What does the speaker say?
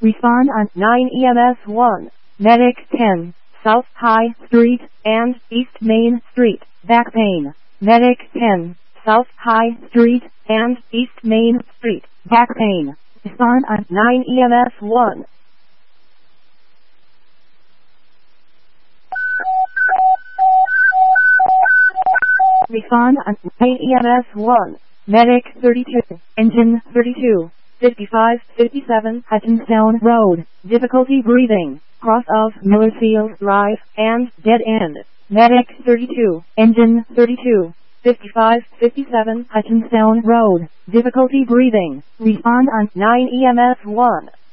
Respond on 9 EMS 1. Medic 10. South High Street and East Main Street. Back pain. Medic 10. South High Street and East Main Street. Back pain. Respond on 9 EMS 1. Respond on 9 EMS 1. Medic 32. Engine 32. 5557 Hutchinstown Road. Difficulty breathing. Cross of Millerfield Drive and dead end. Medic 32. Engine 32. 5557 Hutchinstown Road. Difficulty breathing. Respond on 9 EMS 1.